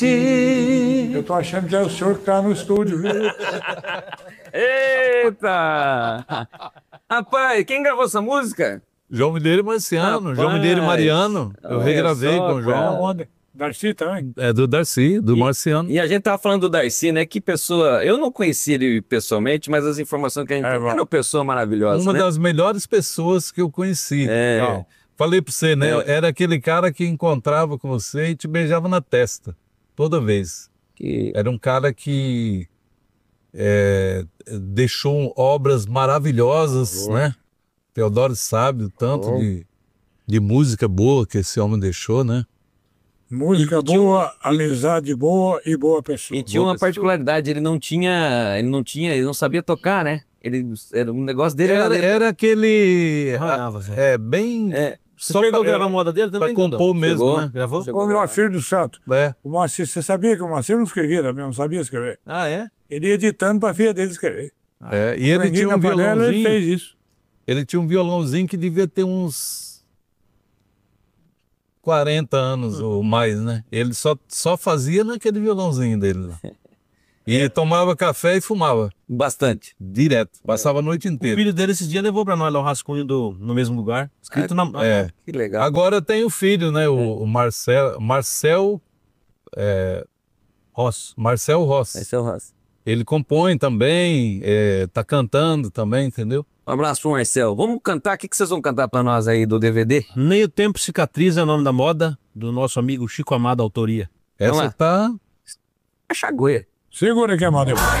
Eu tô achando que é o senhor que tá no estúdio, viu? Eita! Rapaz, quem gravou essa música? João Mineiro e Marciano, Rapaz, João Mineiro e Mariano. Eu olha regravei só, com o João. cara. Onde? Darcy também? É do Darcy, do Marciano. E a gente tava falando do Darcy, né? Que pessoa. Eu não conheci ele pessoalmente, mas as informações que a gente tem. bom. Era uma pessoa maravilhosa. Uma né? das melhores pessoas que eu conheci. É. Ó, falei pra você, né? É. Era aquele cara que encontrava com você e te beijava na testa. Toda vez. Que... Era um cara que deixou obras maravilhosas, né? Teodoro sabe o tanto de música boa que esse homem deixou, né? Música boa, amizade boa e boa pessoa. E tinha uma particularidade, ele não sabia tocar, né? Era um negócio dele. Era aquele. Arranhava, Zé. Bem. Você chegou a gravar a moda dele Pra também? compor mesmo, Chegou. né? Gravou? O Moacir do Santo. É. O Moacir, você sabia que o Moacir não escrevia também, não sabia escrever. Ah, é? Ele ia ditando pra filha dele escrever. E ele Aprendi tinha na um panela, ele violãozinho. fez isso. Ele tinha um violãozinho que devia ter uns 40 anos ou mais, né? Ele só fazia naquele violãozinho dele lá. E tomava café e fumava. Bastante. Direto. Passava a noite O inteira. filho dele esses dias levou pra nós lá o rascunho no mesmo lugar. Escrito na... Que legal. Agora tem o filho, né? O Marcel Ross. Marcel Ross. Esse é o Ross. Ele compõe também, tá cantando também, entendeu? Um abraço pro Marcel. Vamos cantar? O que vocês vão cantar pra nós aí do DVD? Nem o Tempo Cicatriz é o nome da moda do nosso amigo Chico Amado, autoria. Essa lá. tá. A Chagoia. Segura aqui, Amadeu.